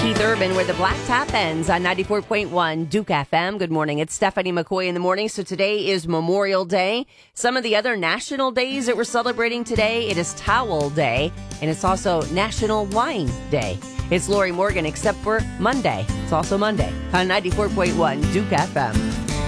Keith Urban where the Black Top ends on 94.1 Duke FM. Good morning. It's Stephanie McCoy in the morning. So today is Memorial Day. Some of the other national days that we're celebrating today, it is Towel Day, and it's also National Wine Day. It's Lori Morgan, except for Monday. It's also Monday on 94.1 Duke FM.